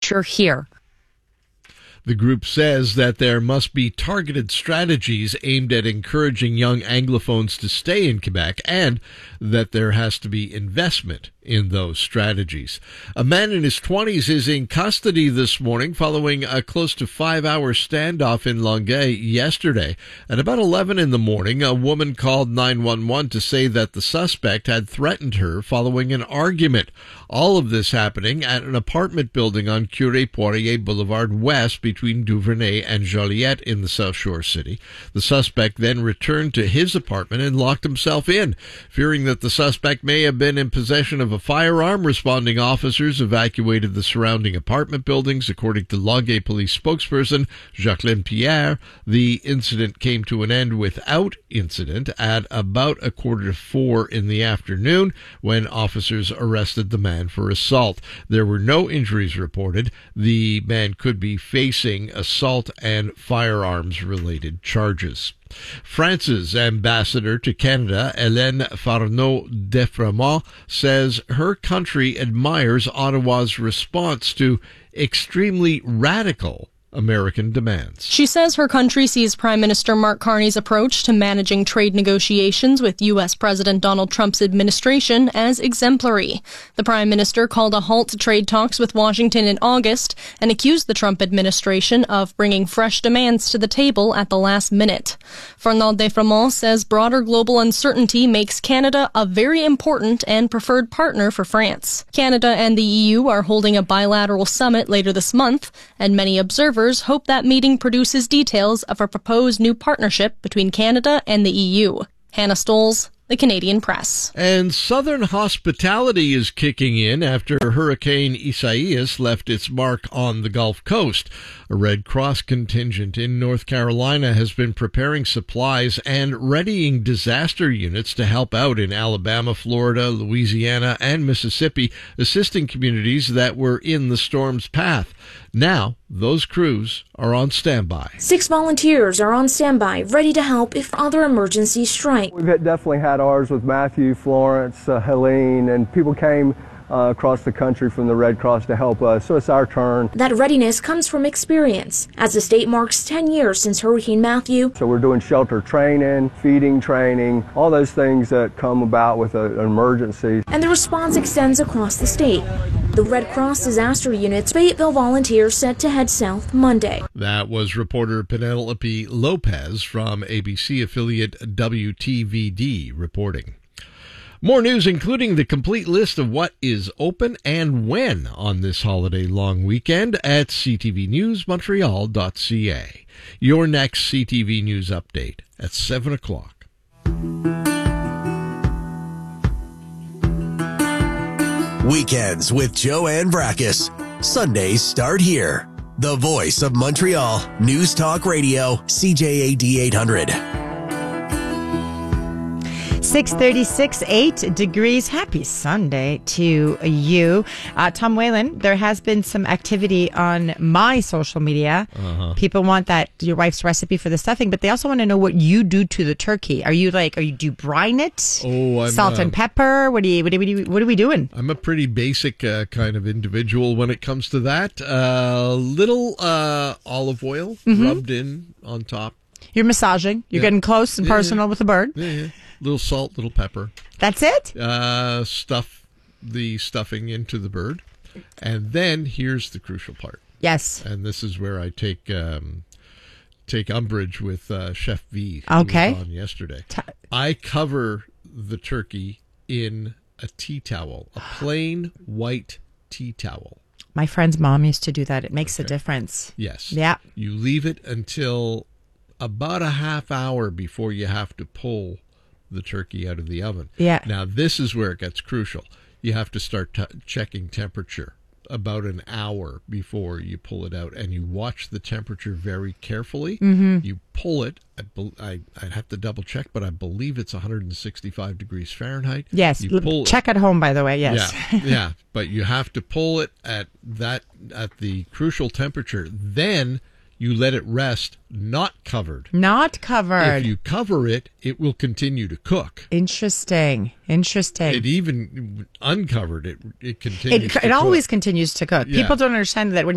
future here. The group says that there must be targeted strategies aimed at encouraging young Anglophones to stay in Quebec and that there has to be investment in those strategies. A man in his 20s is in custody this morning following a close to 5-hour standoff in Longueuil yesterday. At about 11 in the morning, a woman called 911 to say that the suspect had threatened her following an argument. All of this happening at an apartment building on Curie-Poirier Boulevard West between Duvernay and Joliette in the South Shore City. The suspect then returned to his apartment and locked himself in. Fearing that the suspect may have been in possession of a firearm, responding officers evacuated the surrounding apartment buildings. According to Longueuil police spokesperson Jacqueline Pierre, the incident came to an end without incident at about 3:45 in the afternoon when officers arrested the man for assault. There were no injuries reported. The man could be facing assault and firearms-related charges. France's ambassador to Canada, Hélène Farneau-Defremont, says her country admires Ottawa's response to extremely radical American demands. She says her country sees Prime Minister Mark Carney's approach to managing trade negotiations with U.S. President Donald Trump's administration as exemplary. The Prime Minister called a halt to trade talks with Washington in August and accused the Trump administration of bringing fresh demands to the table at the last minute. Farneau-Defremont says broader global uncertainty makes Canada a very important and preferred partner for France. Canada and the EU are holding a bilateral summit later this month, and many observers hope that meeting produces details of a proposed new partnership between Canada and the EU. Hannah Stoles, The Canadian Press. And Southern hospitality is kicking in after Hurricane Isaias left its mark on the Gulf Coast. A Red Cross contingent in North Carolina has been preparing supplies and readying disaster units to help out in Alabama, Florida, Louisiana, and Mississippi, assisting communities that were in the storm's path. Now, those crews are on standby. 6 volunteers are on standby, ready to help if other emergencies strike. We've definitely had ours with Matthew, Florence, Helene, and people came across the country from the Red Cross to help us, so it's our turn. That readiness comes from experience, as the state marks 10 years since Hurricane Matthew. So we're doing shelter training, feeding training, all those things that come about with an emergency. And the response extends across the state. The Red Cross disaster unit's Fayetteville volunteers set to head south Monday. That was reporter Penelope Lopez from ABC affiliate WTVD reporting. More news, including the complete list of what is open and when on this holiday long weekend at ctvnewsmontreal.ca. Your next CTV News update at 7 o'clock. Weekends with Joanne Brackus. Sundays start here. The voice of Montreal. News Talk Radio, CJAD 800. 6:36, 8 degrees. Happy Sunday to you. Tom Whalen, there has been some activity on my social media. People want your wife's recipe for the stuffing, but they also want to know what you do to the turkey. Do you brine it? Oh, salt and pepper? What are we doing? I'm a pretty basic kind of individual when it comes to that. Little olive oil rubbed in on top. You're massaging. You're getting close and personal with the bird. Yeah. Little salt, little pepper. That's it? Stuff the stuffing into the bird. And then here's the crucial part. Yes. And this is where I take umbrage with Chef V. Okay. Who was on yesterday. I cover the turkey in a tea towel, a plain white tea towel. My friend's mom used to do that. It makes a difference. Yes. Yeah. You leave it until about a half hour before you have to pull the turkey out of the oven. Yeah. Now, this is where it gets crucial. You have to start checking temperature about an hour before you pull it out, and you watch the temperature very carefully. You pull it. I'd have to double check, but I believe it's 165 degrees Fahrenheit. Yes. Check at home, by the way. Yes. Yeah. But you have to pull it at the crucial temperature. Then you let it rest, not covered. Not covered. If you cover it, it will continue to cook. Interesting. It even uncovered, it continues to cook. It always continues to cook. Yeah. People don't understand that when